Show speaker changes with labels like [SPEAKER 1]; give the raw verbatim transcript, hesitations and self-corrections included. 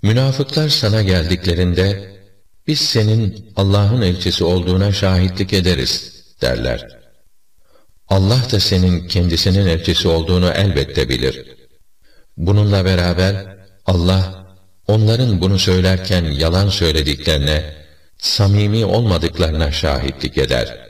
[SPEAKER 1] Münafıklar sana geldiklerinde, biz senin Allah'ın elçisi olduğuna şahitlik ederiz derler. Allah da senin kendisinin elçisi olduğunu elbette bilir. Bununla beraber Allah, onların bunu söylerken yalan söylediklerine, samimi olmadıklarına şahitlik eder.